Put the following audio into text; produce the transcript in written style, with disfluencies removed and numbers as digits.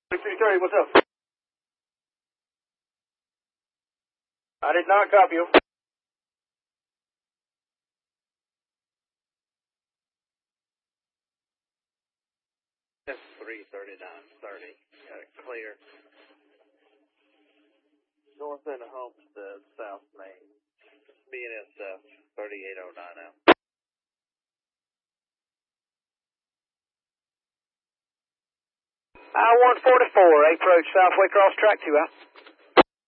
330, what's up? I did not copy you. That's 33930. Got it clear. North end of Homestead, South Main. BNSF 3809 out. I-144, approach Southway Cross Track 2 out.